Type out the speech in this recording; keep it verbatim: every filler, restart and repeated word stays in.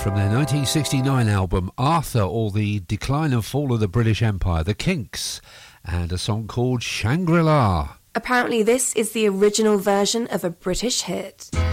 From their nineteen sixty-nine album Arthur, or The Decline and Fall of the British Empire, The Kinks, and a song called Shangri-La. Apparently this is the original version of a British hit.